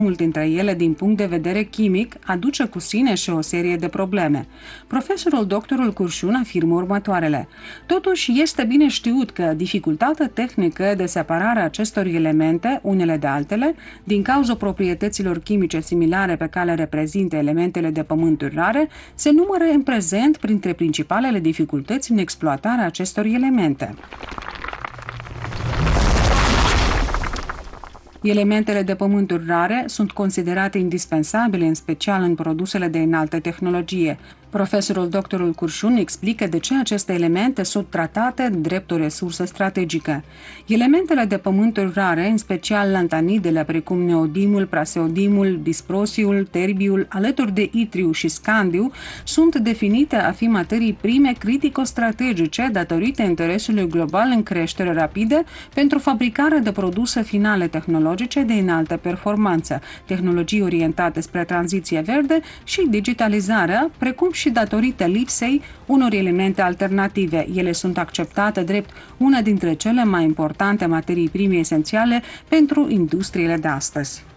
mult dintre ele din punct de vedere chimic aduce cu sine și o serie de probleme. Profesorul doctorul Curșun afirmă următoarele. Totuși, este bine știut că dificultatea tehnică de separare a acestor elemente, unele de altele, din cauza proprietăților chimice similare pe care le reprezintă elementele de pământuri rare, se numără în prezent printre principalele dificultăți în exploatarea acestor elemente. Elementele de pământuri rare sunt considerate indispensabile, în special în produsele de înaltă tehnologie. Profesorul doctorul Curșun explică de ce aceste elemente sunt tratate drept o resursă strategică. Elementele de pământuri rare, în special lantanidele precum neodimul, praseodimul, disprosiul, terbiul, alături de itriu și scandiu, sunt definite a fi materii prime critico-strategice datorită interesului global în creștere rapidă pentru fabricarea de produse finale tehnologice de înaltă performanță, tehnologii orientate spre tranziție verde și digitalizarea, precum și datorită lipsei unor elemente alternative. Ele sunt acceptate drept una dintre cele mai importante materii prime esențiale pentru industriile de astăzi.